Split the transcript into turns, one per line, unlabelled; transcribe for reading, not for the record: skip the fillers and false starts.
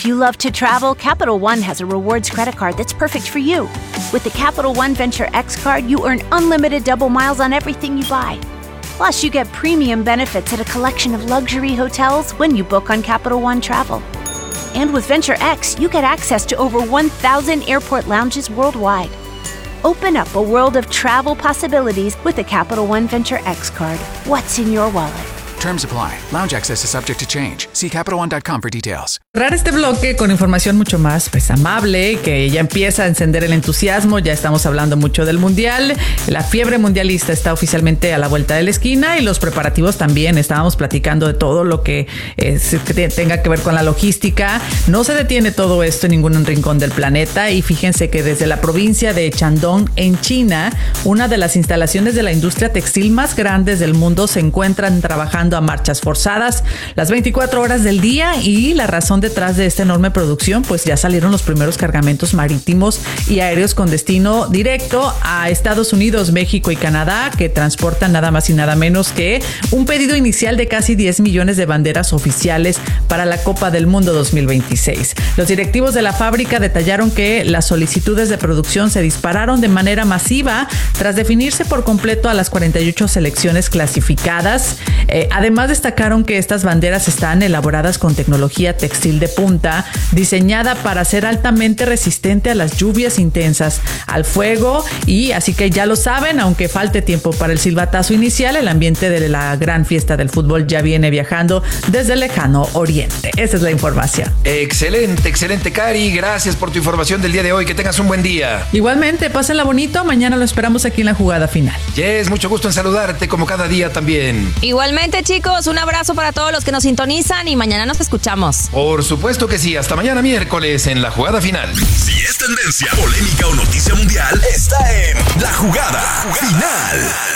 If you love to travel, Capital One has a rewards credit card that's perfect for you. With the Capital One Venture X card, you earn unlimited double miles on everything you buy. Plus, you get premium benefits at a collection of luxury hotels when you book on Capital One Travel. And with Venture X, you get access to over 1,000 airport lounges worldwide. Open up a world of travel possibilities with the Capital One Venture X card. What's in your wallet?
Terms apply. Lounge access is subject to change. See CapitalOne.com for details.
Cerrar este bloque con información mucho más amable, que ya empieza a encender el entusiasmo. Ya estamos hablando mucho del Mundial. La fiebre mundialista está oficialmente a la vuelta de la esquina y los preparativos también. Estábamos platicando de todo lo que tenga que ver con la logística. No se detiene todo esto en ningún rincón del planeta y fíjense que desde la provincia de Shandong en China, una de las instalaciones de la industria textil más grandes del mundo, se encuentran trabajando a marchas forzadas las 24 horas del día, y la razón detrás de esta enorme producción, pues ya salieron los primeros cargamentos marítimos y aéreos con destino directo a Estados Unidos, México y Canadá, que transportan nada más y nada menos que un pedido inicial de casi 10 millones de banderas oficiales para la Copa del Mundo 2026. Los directivos de la fábrica detallaron que las solicitudes de producción se dispararon de manera masiva tras definirse por completo a las 48 selecciones clasificadas. Además, destacaron que estas banderas están elaboradas con tecnología textil de punta, diseñada para ser altamente resistente a las lluvias intensas, al fuego, y así que ya lo saben, aunque falte tiempo para el silbatazo inicial, el ambiente de la gran fiesta del fútbol ya viene viajando desde el lejano oriente. Esa es la información.
Excelente, Cari. Gracias por tu información del día de hoy. Que tengas un buen día.
Igualmente, pásenla bonito. Mañana lo esperamos aquí en la jugada final.
Yes, mucho gusto en saludarte como cada día también.
Igualmente, chicos, un abrazo para todos los que nos sintonizan y mañana nos escuchamos.
Por supuesto que sí. Hasta mañana miércoles en La Jugada Final.
Si es tendencia, polémica o noticia mundial, está en La Jugada Final.